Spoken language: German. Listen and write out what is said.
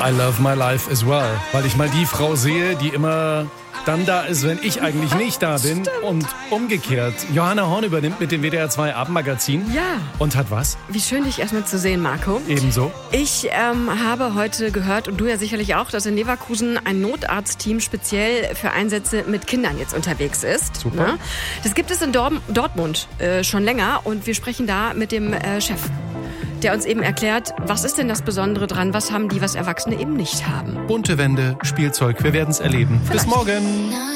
I love my life as well. Weil ich mal die Frau sehe, die immer dann da ist, wenn ich eigentlich nicht da bin. Und umgekehrt. Johanna Horn übernimmt mit dem WDR 2 Abendmagazin. Ja. Und hat was? Wie schön, dich erstmal zu sehen, Marco. Ebenso. Ich habe heute gehört, und du ja sicherlich auch, dass in Leverkusen ein Notarztteam speziell für Einsätze mit Kindern jetzt unterwegs ist. Super. Ne? Das gibt es in Dortmund schon länger und wir sprechen da mit dem Chef, der uns eben erklärt, was ist denn das Besondere dran, was haben die, was Erwachsene eben nicht haben. Bunte Wände, Spielzeug, wir werden es erleben. Bis morgen.